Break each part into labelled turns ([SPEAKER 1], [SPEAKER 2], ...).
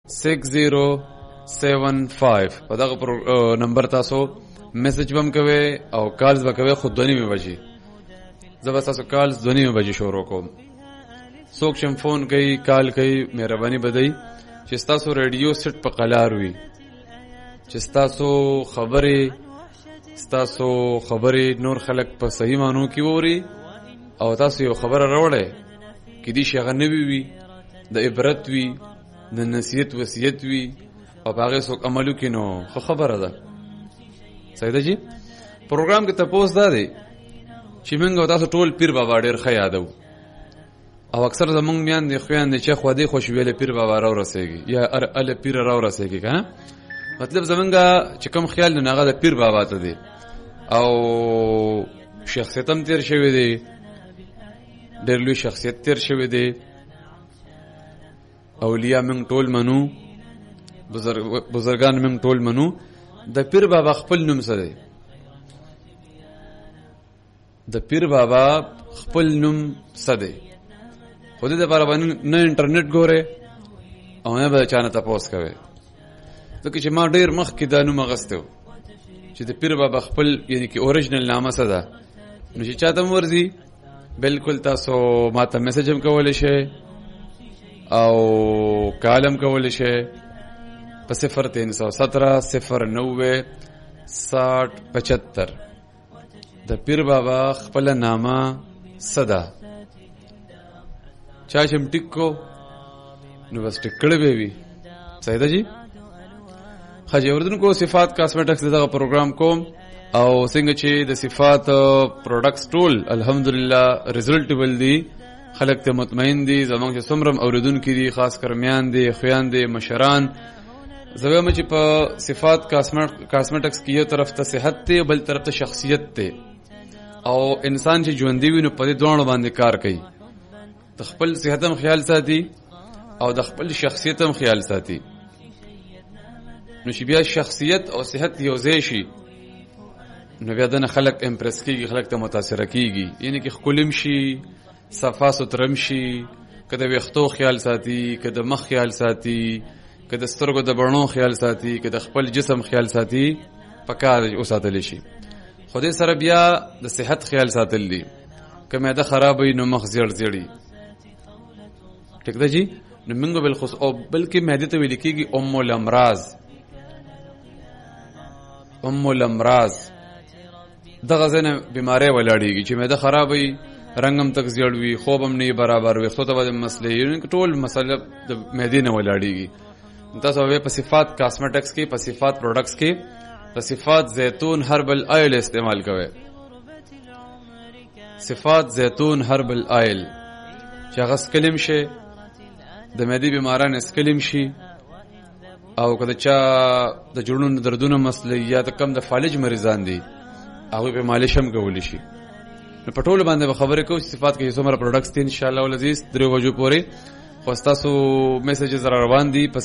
[SPEAKER 1] په دغه نمبر تاسو میسج بم کوي او کالز وکوي. خود 2:30 بجې زه به تاسو کالز 2:30 بجې شروع کوم. څوک چې فون کوي کال کوي مهرباني بدای چې تاسو ریډیو سیټ په قلار وي، چې تاسو خبرې نور خلک په صحیح مانو کې ووري او تاسو یو خبره راوړئ کې دي شي غنوي وي د عبرت وي د نصیحت وصیت وي او هغه څوک عملو کې نو خبره ده. صحیح ده جی. پروګرام کې تاسو دا دی چې موږ تاسو ټول پیر بابا ډېر ښه یادو او اکثر زمونږ میان دي خویان دي چې خو دې خوش ویل پیر بابا راو رسېږي یا ال پیر راو رسېږي کنه. مطلب زمونږه چې کوم خیال نه هغه د پیر بابا ته دی او شخصیت هم تیر شوی دی، ډېر لوی شخصیت تیر شوی دی. اولیاء موږ ټول منو، بزرگان موږ ټول منو. د پیر بابا خپل نوم څه دی؟ د پیر بابا خپل نوم څه دی؟ خو دې لپاره باندې نه انټرنیټ ګوره او نه به چانه تاسو کوي. ځکه چې ما ډېر مخکې دا نوم اغسته چې د پیر بابا خپل یعنی کې اوریجنل نامه څه ده. نو چې چاته ورزي بالکل تاسو ماته میسج هم کولای شئ او کالم کولای شئ په 0317 096075. د پیر بابا خپل نامه څه ده؟ چا چې ټیک کو نو بس ټیک کړی به وي. صحیح ده جی. خجه اردوونکو صفات کاسمیټکس دغه پروګرام کوم او څنګه چې د صفات پروډکټس ټول الحمدلله ریزلټیبل دي، خلک ته مطمئن دي. زمونږ چې څومره اوریدونکي دي خاص کرمیان دي، خویان دي، مشران، زویم چې په صفات کاسمیټکس کې یو طرف ته صحت ته بل طرف ته شخصیت ته او انسان چې ژوندی وي نو په دې دوه باندې کار کوي. د خپل صحت هم خیال ساتي او د خپل شخصیت هم خیال ساتي. نو چې بیا شخصیت او صحت یو ځای شي نو بیا دنه خلک امپرس کیږي، خلک ته متاثر کیږي. یعنی کې خپلم شي، صفا سترم شي، کده وختو خیال ساتي، کده مخ خیال ساتي، کده سترګو د بڼو خیال ساتي، کده خپل جسم خیال ساتي، پکار اوساتل شي. خو دې سره بیا د صحت خیال ساتل دي. که معده خراب وي نو مخ زیړ زیړي. ټیک ده جی. نو موږ بالخصوص او بلکې معده ته ویل کېږي ام الامراض. دغه ځنه بیماری ولاړیږي چې معده خراب وي، رنگم تک زیړ وي، خوب هم نه برابر وي، خو ته د مسلې یعنی ټول مسله د معدې نه ولاړیږي. تاسو په صفات کاسمیټکس کې، په صفات پروډکټس کې د صفات زیتون هربل آیل استعمال کوئ. صفات زیتون هربل آیل چې هغه سکلم شي د معدې بیماران سکلم شي او کله چې د جوړونو دردونو مسلې یا کم د فالج مریضان دي هغه په مالش هم کولی شي. نو په ټول باندې خبرې کوو صفات کې څومره پروډکټس دي ان شاء الله ولعزیز درو وجو پورې. خو تاسو میسجز را روان دي په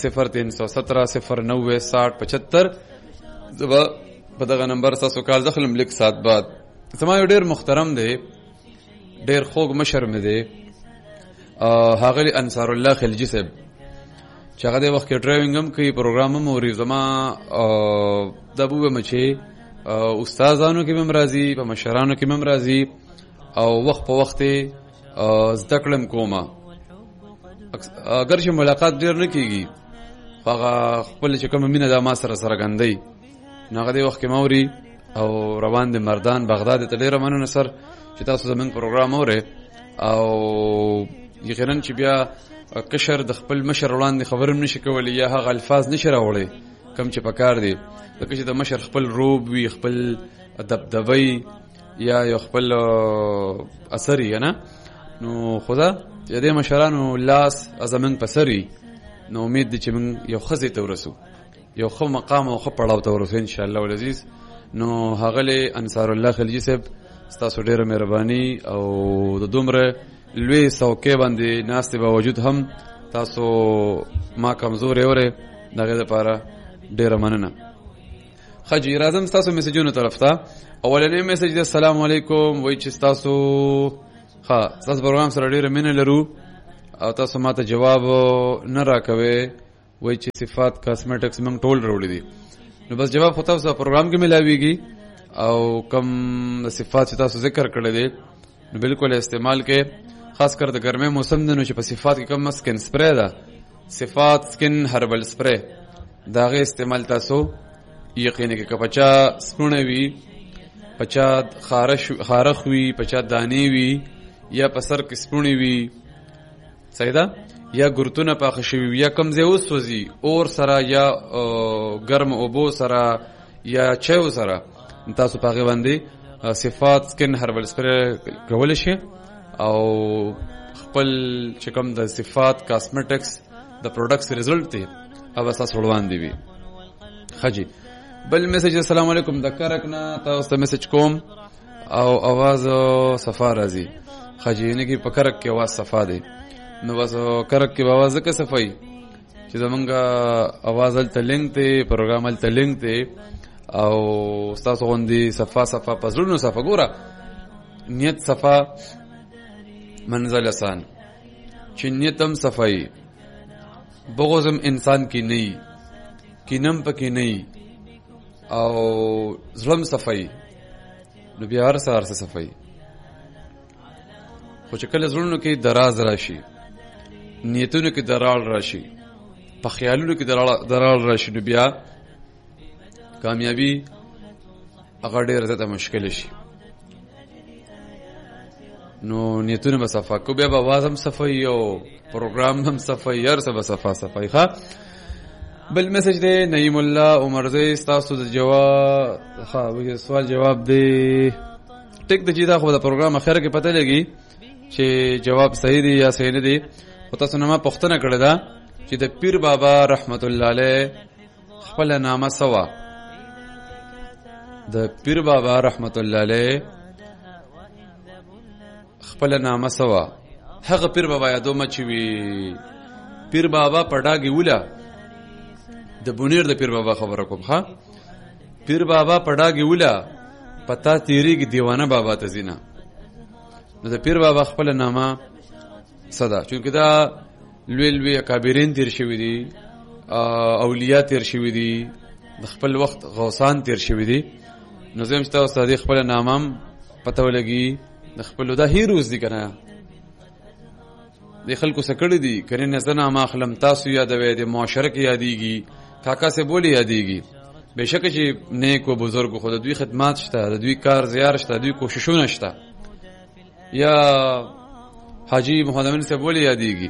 [SPEAKER 1] 0317 زبا په دغه نمبر تاسو کال دخلم لیک سات بعد. زما یو ډیر محترم دی، ډیر خوږ مشر مې دی، هغه انصار الله خلجی صاحب چې هغه د وخت کې ډرایوینګ هم کوي، پروګرام هم اوري. زما د ابو مچې استادانو کې هم راځي، په مشرانو کې هم راځي او وخت په وخت زده کړم کومه. اگر چې ملاقات ډیر نه کیږي هغه خپل چې کوم مینه د ما سره څرګندوي. هغه د وخت کې موري او روان دي مردان بغداد ته ډیر مننه سر چې تاسو زمونږ پروګرام اورئ. او یقینا چې بیا کشر د خپل مشر وړاندې خبرم نشي کولی یا هغه الفاظ نشي راوړي کم چې پکار دي. ځکه چې د مشر خپل روب وي، خپل دبدبي یا یو خپل اثري نه. نو خدا دې مشرانو لاس ازمن پسري. نو امید دي چې من یو خزه ته ورسو، یو خو مقام او خو پړاو ته ورسو ان شاء الله ولعزیز. نو هغه له انصار الله خلجی صاحب تاسو ډیره مهرباني او د دومره لوی سوکې باندې ناست باوجود هم تاسو ما کمزور اورې دغه لپاره ډیره مننه. خجی راځم تاسو میسجونو طرف ته. اولنې میسج د السلام علیکم وای چې تاسو تاسو پروګرام سره ډیره مینه لرو او تاسو ماته جواب نه راکوي وای چې صفات کاسمیټکس موږ ټول وروړي دي. نو بس جواب خو تاسو پروګرام کې ملاويږي او کم صفات چې تاسو ذکر کړل دي نو بالکل استعمال کې، خاص کر د ګرمه موسم دی نو چې په صفات کې کم سکن سپری ده، صفات سکن هربل سپری داغه استعمال تاسو یقیني کې کپچا سپونه وي، پچا خارخ وي، پچا دانی وي، یا پسر کې سپونی وي، صحیح ده، یا ګرتونه پاخه شوي یا کمزې وسوځي اور سره یا ګرم اوبو سره یا چایو سره، تاسو په هغه باندې صفات سکن هربل سپری کول شي او خپل چې کوم د صفات کاسمیټکس د پروډکټس ریزلټ دی او تاسو وړاندې وي. خجی بل میسج، السلام علیکم، د کرک نه تاسو ته میسج کوم او आवाज صفا راځي. خجی نه کی پکرک کې आवाज صفا دی، نو بس کرک کې आवाज کې صفای چې زمونږه आवाज ال تلنګ ته پروګرام ال تلنګ ته او تاسو غوندي صفا صفا پزړونو صفا ګوره نیت صفا منزل آسان چې نیتم صفای بغضم انسان کی نه کینم پکې نه او ظلم صفای نو بیا هر سار څه صفای. خو چې کله زړونو کې دراز راشي، نیتونو کې درال راشي، په خیالونو کې درال راشي، نو بیا کامیابی هغه ډېر زیاته مشکل شي. نو نیتونه به صفا کو، بیا به आवाज هم صفای او پروګرام هم صفای، هر څه به صفا صفای. ښه بل میسج دی نعیم الله عمرزی، تاسو د جواب سوال جواب دی ټیک د چې دا خو د پروګرام اخر کې پته لګي چې جواب صحیح دی یا صحیح نه دی. خو تاسو نه ما پوښتنه کړې ده چې د پیر بابا رحمت الله علیه خپل نامه سوا، د پیر بابا رحمت الله علیه خپل نامه سوا، هغه پیر بابا یادو مچ وی پیر بابا پډاګي ولا د بونیر د پیر بابا خبره کوم. ها پیر بابا پډاګي ولا پتا تیری کی دیوانه بابا تزینا، نو د پیر بابا خپل نامه صدا، چونکه دا لوی لوی اکابرین تیر شوی دي، اولیاء تیر شوی دي، د خپل وخت غوثان تیر شوی دي، نو زم چې تاسو د خپل نامم پته ولګي د خپل دا هیروز دي کنه د خلکو سکړی دي کنه نه زنه ما خلم تاسو یادوي د معاشره کې یادېږي، کاکا سے بولی یادېږي. بهشکه چې نیک او بزرګ خو د دوی خدمات شته، د دوی کار زیار شته، د دوی کوششونه شته، یا حاجی محمد امین سے بولی یادېږي،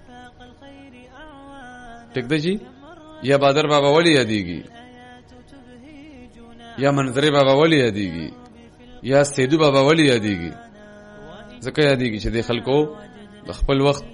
[SPEAKER 1] ټیک ده جی، یا بادر بابا ولی یادېږي، یا منظری بابا ولی یادېږي، یا سیدو بابا ولی یادېږي. ځکه یادېږي چې د خلکو د خپل وخت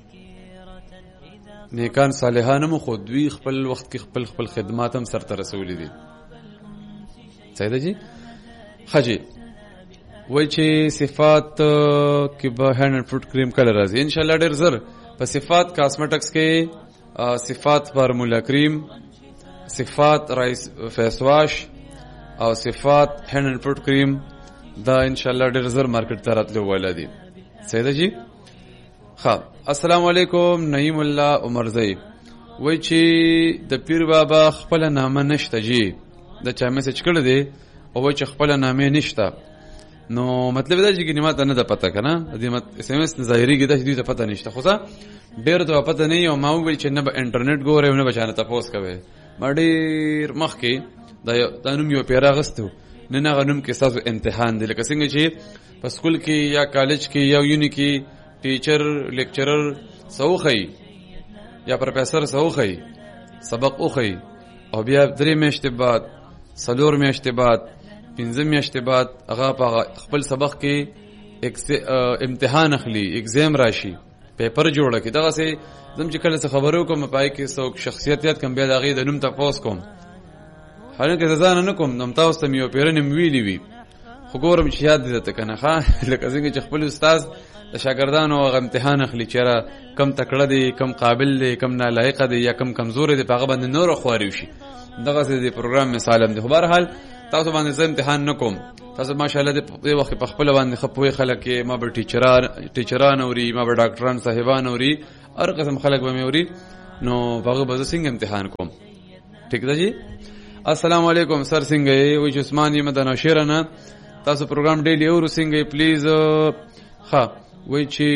[SPEAKER 1] نیکان صالحان مو خود دوی خپل وخت کې خپل خدمات هم سرته رسولي دي. صحیح ده جی. خجی وای چې صفات کې به هاند اینڈ فروټ کریم کله راځي ان شاء الله ډېر زر په صفات کاسمیټکس کې صفات فارمولا کریم، صفات رایس فیس واش او صفات هاند اینڈ فروټ کریم دا ان شاء الله ډېر زر مارکیټ ته راتلو ولادي. صحیح ده جی. ها السلام علیکم نعیم الله عمرزی، وای چې د پیر بابا خپل نامه نشته جی، د چا میسج کړی دی او وای چې خپل نامه نشته، نو مطلب دا چې کلمات نه ده پته کنه، د دې اس ام اس ظاهري کې د دې ته پته نشته، خو ځا ډېر ته پته نه یو، ما ویل چې نه به انټرنیټ ګوره نه بچانه تاسو کوي، ما ډېر مخکې دا نوم یو پیراغستو نه نه غنوم کې تاسو امتحان دی، لکه څنګه چې په سکول کې یا کالج کې یا یونی کې ټیچر لیکچرر سوخی یا پروفیسور سوخی سبق اوخی او بیا 3 میاشتې بعد 4 میاشتې بعد 5 میاشتې بعد هغه په خپل سبق کې امتحان اخلي، ایگزام راشي، پیپر جوړه کی. دغه سه زم چې کله څه خبرو کوم پای کې څوک شخصیت یاد کوم بیا دغه د نوم تاسو کوم، حالانکه ځان نه کوم نوم تاسو ته یو پیرن ویلی وی، خو ګورم چې یاد دې ته کنه ښا لکه څنګه چې خپل استاد د شاګردانو هغه امتحان اخلي چې را کم تکړه دي، کم قابل دي، کم نالایق دي یا کم کمزور دي، په هغه باندې نور خواري شي. دغه دې پروګرام مثال هم دي. خو بهر حال تاسو باندې زه امتحان نکوم، تاسو ماشاءالله دې وخت په خپل باندې خپوي خلک، ما به ټیچران اوري، ما به ډاکټران صاحبان اوري، هر قسم خلک به مې اوري، نو هغه به څنګه امتحان کوم. ٹھیک ده جی. السلام علیکم سر څنګه یې؟ وای عثمان یم د نوشیره نه. تاسو پروګرام ډیلی اورو څنګه یې پلیز؟ ها وای چې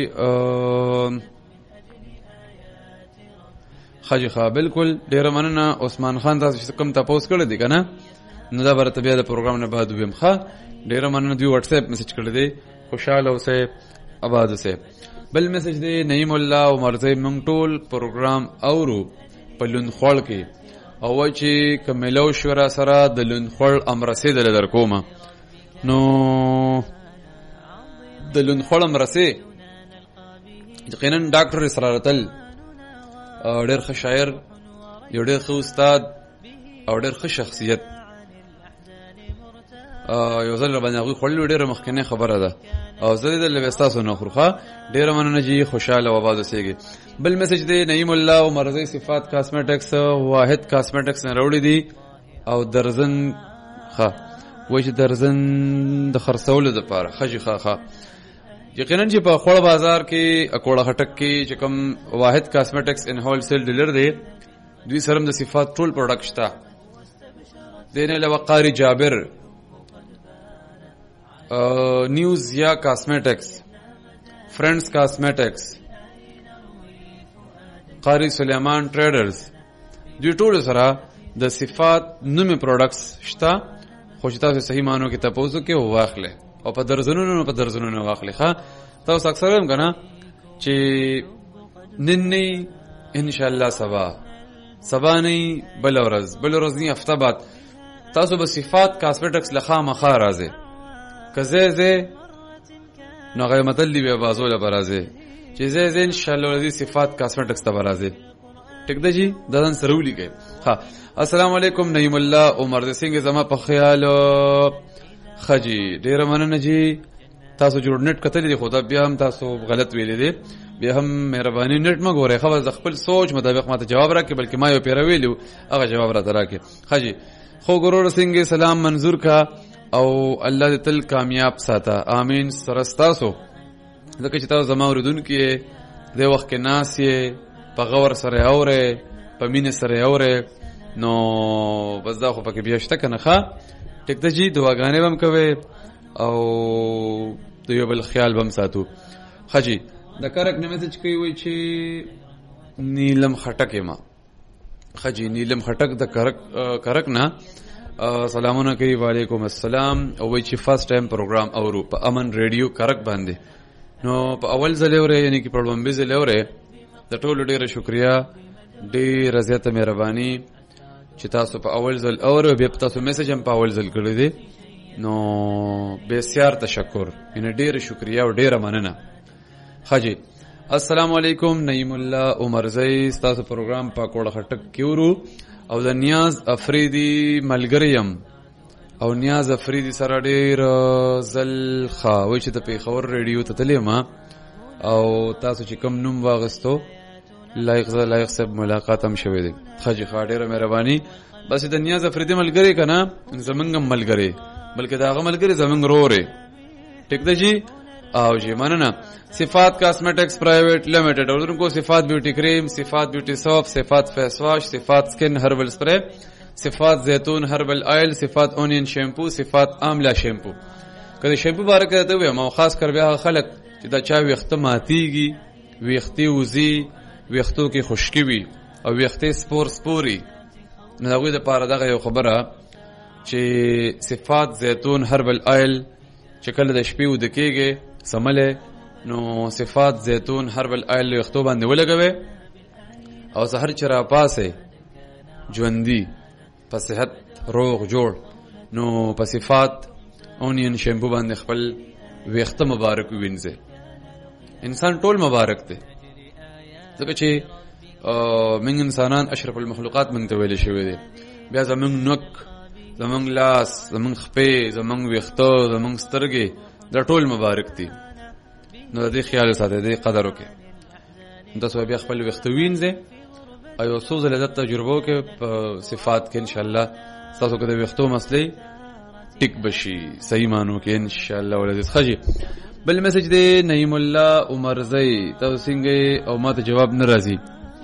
[SPEAKER 1] خاجي ښه بالکل ډیره مننه عثمان خان. تاسو کوم تاسو کړی دی کنه؟ نو دا برته بیا د پروګرام نه بعد ویم. ښه ډیره مننه. دوی واتس اپ میسج کړی دی. خوشاله اوسه آباد اوسه. بل میسج دی نعیم الله عمر زئی مونږ ټول پروګرام اورو په لون خوړ کې او چې کملو شورا سره د لون خوړ امرسه د لر کومه. نو د لون خوړ امرسه یقینا ډاکټر اسرارتل ډېر ښه شاعر، یو ډېر ښه استاد او ډېر ښه شخصیت. یو ځل باندې هغه خپل ډېر مخکنه خبره ده او زه دې له وستاسو نه خورخه ډېر مننه جی. خوشاله و آباد اوسئ. بل میسج دی نعیم الله او مرزي صفات کاسمیټکس واحد کاسمیټکس نه وروړي دي او درزن ښه وای چې درزن د خرڅولو لپاره خجي ښه یقینا چې په خوړ بازار کې اکوړه هټک کې چې کوم واحد کاسمیټکس ان هول سیل ډیلر دی دوی سره د صفات ټول پروډکټ شته. دینه له وقاری جابر نیوز یا کاسمیټکس فرینڈز کاسمیټکس قاری سلیمان ټریډرز دوی ټول سره د صفات نومي پروډکټس شته. خو چې تاسو صحیح مانو کې تاسو کې واخلې او په درزنونو واخلې. ښه تاسو اکثر هم کنه چې نن ان شاء الله سبا نه بل ورځ نه هفته بعد تاسو به صفات کاسمیټکس لخوا مخه راځي کزه نو غي متل دی به بازول برازه چې زه ان شاء الله ولدي صفات کاسمیټکس ته برازه. ټیک ده جی ددان سرولی کې. ها السلام علیکم نعیم الله عمر سنگ زما په خیال خجی ډیر مننه جی. تاسو جوړ نت کتل دي خدا بیا هم تاسو غلط ویلې دي بیا هم مهرباني نت ما ګوره خو ز خپل سوچ مطابق ماته جواب راکې بلکې ما یو پیر ویلو هغه جواب را تراکې. خجی خو ګورور سنگ سلام منظور کا او الله دې تل کامیاب ساته امين. سرستاسو ځکه چې تاسو زما اوریدونکو د وخت کې ناس یې په غور سره اوره په مینه سره اوره نو بس دا خو پکې بیا شته کنه. ښه ټیک ده جی دعاګانې هم کوي او د یو بل خیال بم ساتو. خجی د کرک نه میسج کوي وای چې نیلم خټک ما خجی نیلم خټک د کرک نه سلامونه کوي. وعلیکم السلام. او وای چې فرست ټایم پروګرام اورو په امن ریډیو کرک باندې. نو په اول ځل اورې یعنی کې په لومبي ځل اورې د ټولو ډیره شکریا ډیره زیاته مهرباني چې تاسو په اول ځل اورو بیا تاسو میسج هم په اول ځل کړی دی. نو بسیار تشکر ان ډیره شکریا او ډیره مننه. خجی السلام علیکم نعیم الله عمر زئی تاسو پروګرام په کوړه خټک کیورو او د نیاز افریدی ملګریم او نیاز افریدی سره ډیر زل خو چې د پیښور ریډیو ته تلم او تاسو چې کوم نوم واغستو لایق سب ملاقات هم شوه دي. خجی ډیره مهرباني. بس د نیاز افریدی ملګری کنه زمنګ ملګری بلکې داغه ملګری زمنګ روري. ټیک ده جی او جی مننه. صفات کاسمیټکس پرایویٹ لمیټډ اور کو صفات بیوٹی کریم صفات بیوٹی سوپ صفات فیس واش صفات سکن ہربل سپرے صفات زیتون ہربل آئل صفات اونین شیمپو صفات آملا شیمپو. کله شیمپو باره کته وي ما خاص کر بیا خلک چې دا چا ویخته ماتیږي ویختي وزي ویختو کې خشکی وي او ویختي سپوري نو دغه د پاره دغه یو خبره چې صفات زیتون هربل آئل چې کله د شپې ود کېږي سمله نو صفات زیتون هربل آئل ویختو باندې ولګوي او سحر چر پاسه ژوندۍ په صحت روغ جوړ نو په صفات اونین شیمپو باندې خپل ویخته مبارک وینځي. انسان ټول مبارک دی ځکه چې موږ انسانان اشرف المخلوقات موږ ته ویل شوی دی. بیا زموږ نوک زموږ لاس زموږ خپې زموږ ویخته زموږ سترګې دا ټول مبارک دي. نو دې خیال ساتئ دې قدر وکړئ. تاسو بیا خپل ویخته وینځئ او یو څو ځله د تجربو کې په صفات کې ان شاء الله تاسو کې د ویختو مسلې ټیک بشي صحیح مانو کې ان شاء الله ولادت خجی. بل میسج دی نعیم الله عمر زئی تاسو څنګه او ماته جواب ناراضي.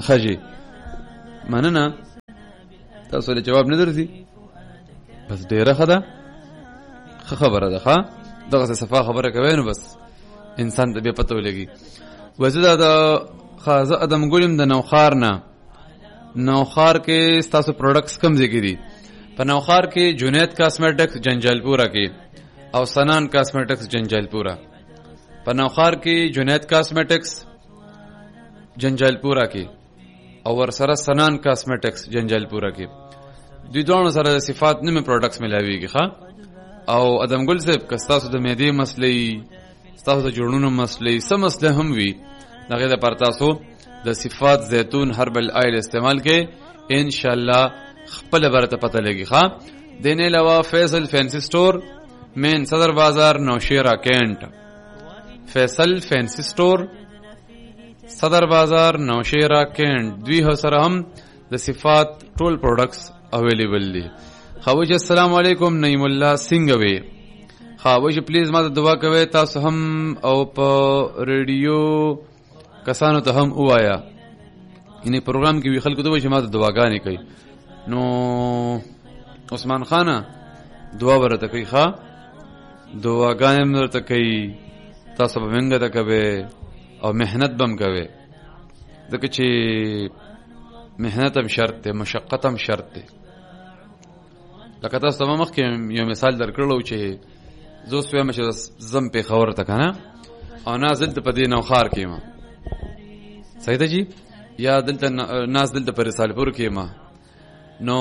[SPEAKER 1] خجی مننه تاسو له جواب نه درځي بس ډیره خده خبره ده ښا دغه صفه خبره کوي نو بس انسان ته به پته ولګي. وزدا د خازه ادم ګولم د نوخار نه نوخار کې تاسو پروډکټس کم ځای دي. په نوخار کې جنید کاسمیټکس جنجالپورا کې او سنان کاسمیټکس جنجالپورا. په نوخار کې جنید کاسمیټکس جنجالپورا کې او ورسره سنان کاسمیټکس جنجالپورا کې دوی دوه سره صفات نیمه پروډکټس ملاويږي ښا. او ادم ګل صاحب کستاسو د معدې مسلې تاسو د جوړونو مسلې سم مسله هم وي دغه د پر تاسو د صفات زیتون هربل آیل استعمال کې ان شاء الله خپل برته پته لګي ښا. دینه علاوه فیصل فینسی سٹور مین صدر بازار نوشیرا کینٹ. فیصل فینسی سٹور صدر بازار نوشیرا کینٹ دوی هو سره هم د صفات ټول پروډکټس اویلیبل دي. خواجه السلام علیکم نعیم الله سنگوي. خواجه پلیز ما ته دعا کوي تاسو هم او په ریډیو کسانو ته هم وایا ان پروګرام کې وی خلکو ته چې ما ته دعاګانې کوي. نو عثمان خان دعا ورته کوي ښا دعاګانې مرته کوي تاسو به منګه تا کوي او مهنت بم کوي ځکه چې مهنت هم شرط دی مشقت هم شرط دی. لکه تاسو ما مخکې یو مثال درکړلو چې زه سویم چې زم په خبره تا کنه او نازل په دې نوخار کې ما صحیح ده جی یا دلته ناز دلته پر رسالپور کې ما نو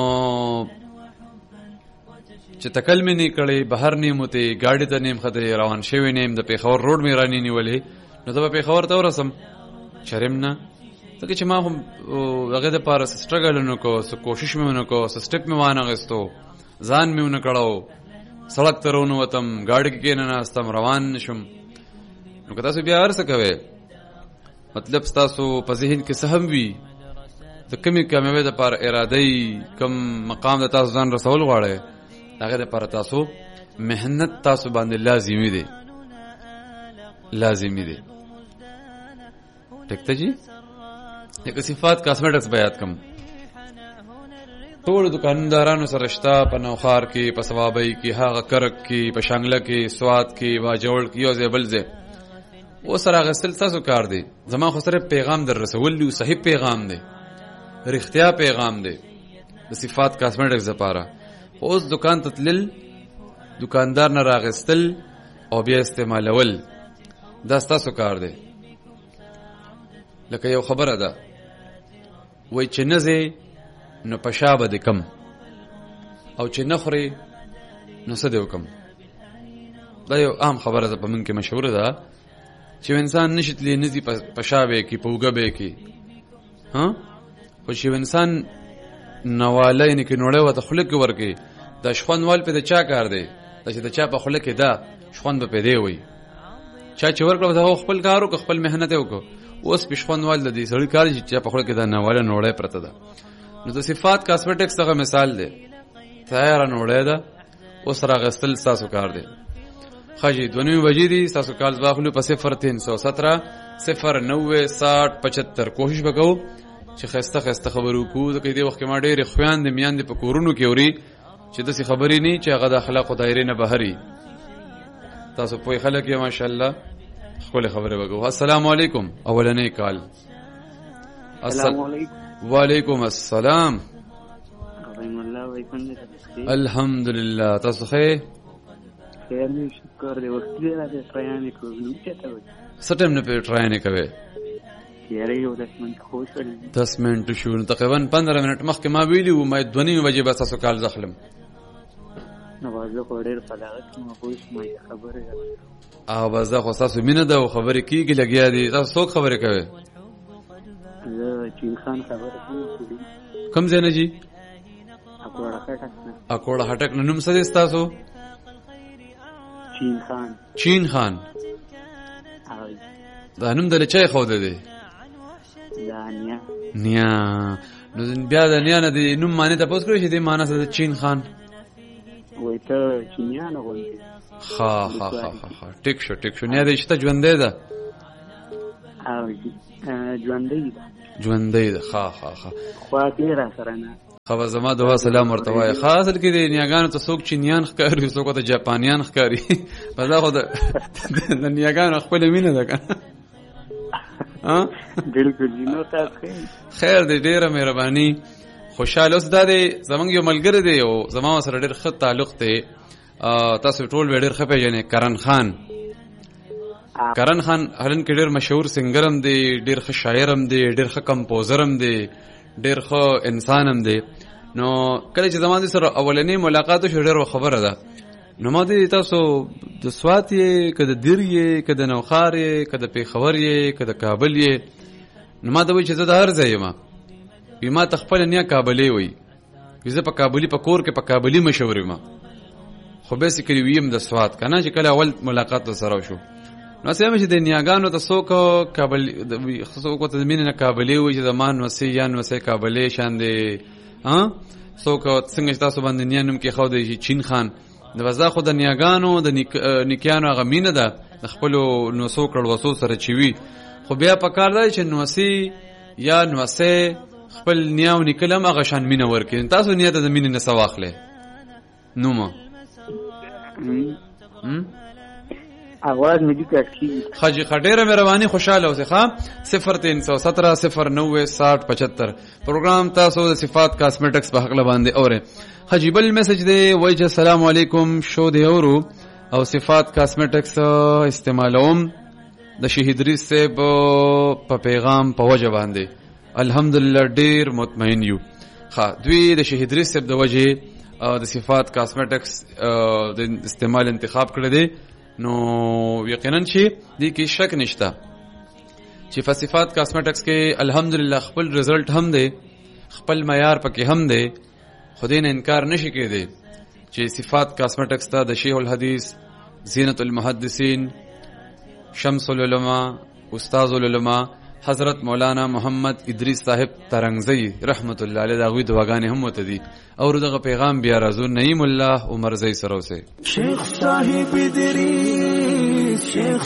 [SPEAKER 1] چې تکل مې نه کړې بهر نیمته گاډي ته نیم خطر روان شوی نیم د پیښور روډ مې رانی نیولې نو ته په پیښور ته ورسم شرم نه ځکه چې ما هم هغه د پاره سټرګل نو کو کوشش مې نه کو سټپ مې وانه غستو ځان مې نه کړو سړک ته ورونو وتم گاډي کې نه ناستم روان نشم. نو که تاسو بیا ورسه کوي مطلب تاسو په ذهن کې سهم وي د کمی کامیابی د پر اراده کم مقام د تاسو ځان رسول غواړي هغه د پر تاسو مهنت تاسو باندې لازمي دي لازمي دي. ټیک ته جی یک صفات کاسمیټکس بیات کم ټول دکاندارانو سره شتا په نوخار کې په ثوابي کې هغه کرک کې په شانګله کې سواد کې واجوړ کې او زبل زه و سره غسل تاسو کار دی. زما خو سره پیغام در رسول دی صحیح پیغام دی رښتیا پیغام دی د صفات کاسمیټکس لپاره. اوس دکان ته تلل دکاندار نه راغستل او بیا استعمالول دا تاسو کار دی. لکه یو خبره ده وای چې نزه نو پشابه د کم او چې نخري نو څه دی وکم. دا یو عام خبره ده په من کې مشهور ده چې انسان نشتلی نزي پشابه کې پوګه کې ها خو چې انسان نواله نه کې نوړې وته خلک ورګي د شخوندوال په د چا کار دی چې د چا په خلک دا شخوند په دی وي چا چې ورکړو دا خپل کارو خپل مهنت وکړو اوس په شخوندوال د دې سړی کار چې په خلک دا نواله نوړې پرته ده. نو د صفات کاسمیټکس څنګه مثال دی تیار نوړې ده اوس راغستل تاسو کار دی. خاجي 2 بجې دي تاسو کال واخلو په 0317 09 60 75 کوشش وکاو چې خسته خبرو کو د دې وخت ما ډېر خويان د میان د پکورونو کې اوري چې د څه خبرې نه چې هغه د اخلاق او دایره نه بهري تاسو په خلک یې ماشاءالله خپل خبره وکاو. السلام علیکم اولنې کال.
[SPEAKER 2] السلام علیکم.
[SPEAKER 1] وعلیکم السلام.
[SPEAKER 2] رحم الله وکم.
[SPEAKER 1] الحمدلله تاسو خیر
[SPEAKER 2] شکر دې وخت دې راځي ټرایانې کوو چې ته
[SPEAKER 1] سټم نه په ټرایانې کوي
[SPEAKER 2] یاره یو 10 منټ خو شو
[SPEAKER 1] 10 منټ شو تقریبا 15 منټ مخکې ما ویلی و ما 2 بجې بس تاسو کال ځخلم
[SPEAKER 2] نو واځه خو ډېر فلاغت ما خو ما خبره
[SPEAKER 1] او واځه خو تاسو مینه ده خبرې کیږي لګیا دي تاسو څوک خبرې کوي
[SPEAKER 2] زه چین خان خبره
[SPEAKER 1] کوم ځای نه جی
[SPEAKER 2] اکوړه
[SPEAKER 1] هټک نوم څه دي تاسو چین خان دا نوم د چای خو ده دی نیا نو بیا د نیا نه دی نوم معنی ته پوس کړی چې دی معنی څه د چین خان
[SPEAKER 2] وای ته چینیان غوړي
[SPEAKER 1] ها ټیک شو نیا دې شته ژوندې ده ژوندۍ ده. ښه ښه ښه
[SPEAKER 2] خوا کې را سره نه
[SPEAKER 1] خبر زما دعا سلام ورته وایه. خاص کې د نیاګانو ته څوک چینیان ښکاري، څوک ته جاپانیان ښکاري. په دا خو د نیاګانو خپل مینه ده کنه.
[SPEAKER 2] بالکل نو تاسو
[SPEAKER 1] خیر دې ډیره مهرباني. خوشاله اوس دا دی زمونږ یو ملګری دی او زما سره ډېر ښه تعلق دی، تاسو ټول ډېر ښه پېژنئ، کرن خان. کرن خان هلن کې ډېر مشهور سنگر هم دی، ډېر ښه شاعر هم دی، ډېر ښه کمپوزر هم دی، ډېر ښه انسان هم دی. نو کله چې زما سره اولنی ملاقات وشو ډېر خبره ده، نو ما دې تاسو د سوات یې که د دیر یې که د نوخار یې که د پېښور یې که د کابل یې. نو ما ته وایي چې زه د هر ځای یم. وي ما ته خپله نیا کابلي وایي، زه په کابلي په کور کې په کابلي مشهور یم، خو بیسیکلي ویم د سوات که نه. چې کله اول ملاقات سره وشو نو هسې هم چې د نیاګانو ته څوک څوک ورته د مینې نه کابلي وایي چې زما نوسۍ یا نوسۍ کابلي شان دی. څوک څنګه چې تاسو باندې نیا نوم کېښودی چین خان، د وزا خو د نیاګانو د نیکیانو هغه مینه ده د خپلو نوسو کړوسو سره چې وي. خو بیا په کار دی چې نوسي یا نوسۍ خپل نیا او نیکه هم هغه شان مینه ورکړي. تاسو نیا ته د مینې نه څه واخلئ نومه
[SPEAKER 2] आवाज में भी काटती
[SPEAKER 1] हाजी खडेरा मेहरबानी खुशहाल हो से खां 0317 प्रोग्राम तासो सिफात कॉस्मेटिक्स बहकला बांधे और हाजी बल मैसेज दे वजह अस्सलाम वालेकुम शो दे और सिफात कॉस्मेटिक्स इस्तेमालोम द शहीदरीस से प पैगाम पवज बांधे अल्हम्दुलिल्लाह ढेर मुतमईन यू खा द्वी द शहीदरीस से द वजह द सिफात कॉस्मेटिक्स द इस्तेमाल इंतखाब कर दे نو یقینا چې دې کې شک نشته چې فصفات کاسمیټکس کې الحمدلله خپل رزلټ هم دی، خپل معیار پکې هم دی. خو دې نه انکار نشي کېدی چې صفات کاسمیټکس ته د شیخ الحدیث زینت المحدثین شمس العلماء استاد العلماء حضرت مولانا محمد ادریس صاحب ترنګزی رحمت الله علیه داوی دعاګانې هم وته دي اور دغه پیغام بیا راځو نعیم الله عمر زئی سره سه
[SPEAKER 3] شیخ صاحب ادریس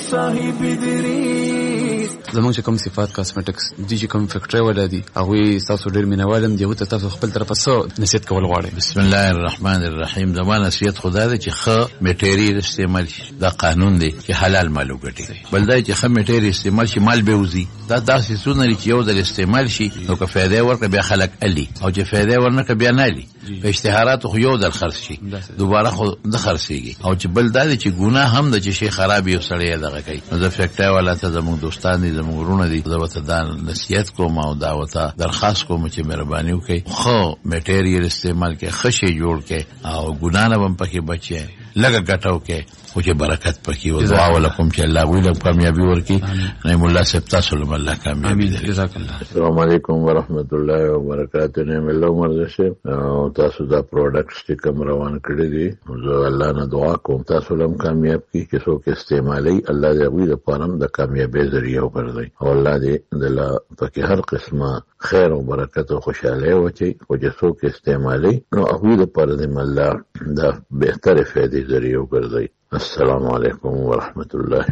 [SPEAKER 1] زمونږ چې کوم صفات کاسمیټکس دي چې کوم فیکټری ولا دي هغه تاسو ډیر مینوالم دی او تاسو خپل طرفه سو نصیحت کول غواړئ.
[SPEAKER 4] بسم الله الرحمن الرحیم. زموږ نصیحت خدا دې چې خ میټیریال استعمال شي، دا قانون دی چې حلال مال وګټي، بل دا چې خ میټیریال استعمال شي مال به وزي. دا داسې سونه چې یو د استعمال شي نو که فائدې ورکړي بیا خلک علي او چې فائدې ورنکړي بیا نه علي. په اشتهارات خو یو در خرڅ شي دوباره خو د خرڅيږي. او چې بل دا چې ګناه هم د چې شي خراب یو سړی دغه کوي. نو د فیکټری والا ته زموږ دوستان دي زموږ ورونه دي دا وته دا نصیحت کوم او دا وته درخواست کوم چې مهرباني وکړي خو میټیریال استعمال کې خشه جوړ کې او ګناه نه هم پکې بچي لګه ګټاو کې او چې برکت پکې او دعا ولکم چې الله ویله کامیابی ورکړي. نعم الله سبتا سلام الله کامیابی دې. جزاک الله.
[SPEAKER 5] السلام علیکم ورحمت الله وبرکاته. نعم الله مرزشه او تاسو دا پروډکټس چې کوم روان کړی دي زه الله نه دعا کوم تاسو هم کامیاب کړي چې څوک استعمالي الله دې وی د پرم د کامیابی ذریعہ وګرځي او الله دې دلا پکې هر قسمه خیر او برکت او خوشاله وچی او چې څوک استعمالي نو هغه د پر دې الله دا بهتره فائدې ذریعہ وګرځي. السلام علیکم ورحمت الله